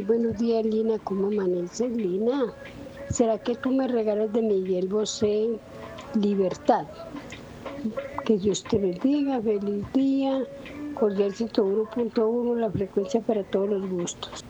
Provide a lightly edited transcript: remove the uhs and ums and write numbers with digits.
buenos días, Lina. ¿Cómo amaneces, Lina? ¿Será que tú me regalas de Miguel Bosé Libertad? Que Dios te bendiga, feliz día. Cordial 101.1, la frecuencia para todos los gustos.